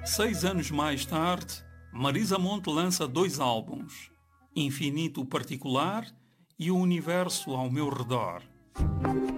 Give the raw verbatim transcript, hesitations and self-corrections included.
Seis anos mais tarde, Marisa Monte lança dois álbuns, Infinito Particular e O Universo ao Meu Redor.